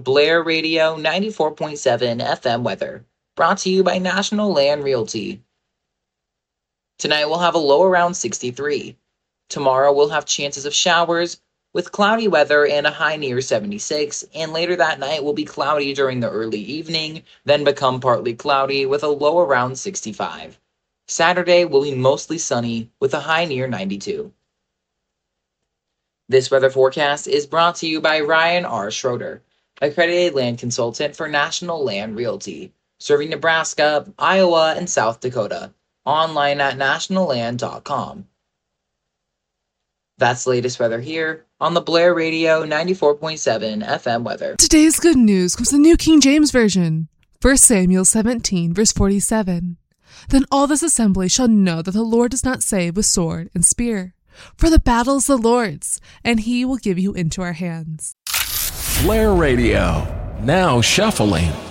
Blair Radio 94.7 FM weather, brought to you by National Land Realty. Tonight we'll have a low around 63. Tomorrow we'll have chances of showers with cloudy weather and a high near 76, and later that night will be cloudy during the early evening, then become partly cloudy with a low around 65. Saturday will be mostly sunny with a high near 92. This weather forecast is brought to you by Ryan R. Schroeder, accredited land consultant for National Land Realty, serving Nebraska, Iowa, and South Dakota. Online at nationalland.com. That's the latest weather here on the Blair Radio 94.7 FM weather. Today's good news comes from the New King James Version. 1 Samuel 17, verse 47. Then all this assembly shall know that the Lord does not save with sword and spear. For the battle is the Lord's, and he will give you into our hands. Blair Radio, now shuffling.